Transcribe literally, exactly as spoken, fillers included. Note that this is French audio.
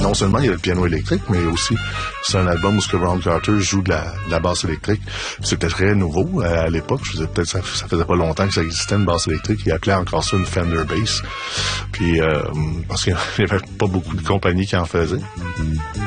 non seulement il y a le piano électrique, mais aussi c'est un album où ce que Ron Carter joue de la, de la basse électrique. C'était très nouveau euh, à l'époque. Je faisais peut-être ça, ça faisait pas longtemps que ça existait une basse électrique. Il appelait encore ça une Fender Bass. Puis euh, parce qu'il y avait pas beaucoup de compagnies qui en faisaient.